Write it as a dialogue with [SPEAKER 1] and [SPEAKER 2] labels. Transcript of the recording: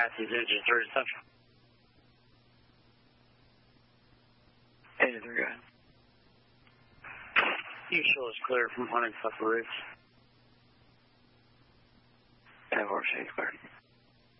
[SPEAKER 1] Matthews, engine 3 Central.
[SPEAKER 2] 83, go ahead.
[SPEAKER 1] Usual is clear from Hunting's Upper Ridge.
[SPEAKER 2] 10-4, she's clear.